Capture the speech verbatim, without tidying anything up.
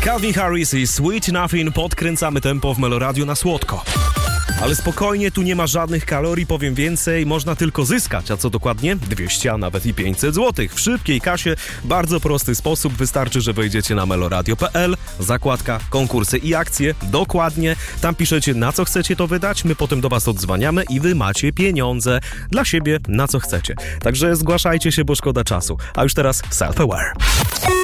Calvin Harris i Sweet Nothing. Podkręcamy tempo w Meloradiu na słodko. Ale spokojnie, tu nie ma żadnych kalorii, powiem więcej, można tylko zyskać, a co dokładnie? dwieście, a nawet i pięćset złotych. W szybkiej kasie, bardzo prosty sposób, wystarczy, że wejdziecie na meloradio kropka p l, zakładka, konkursy i akcje, dokładnie, tam piszecie, na co chcecie to wydać, my potem do was odzwaniamy i wy macie pieniądze dla siebie, na co chcecie. Także zgłaszajcie się, bo szkoda czasu. A już teraz self-aware.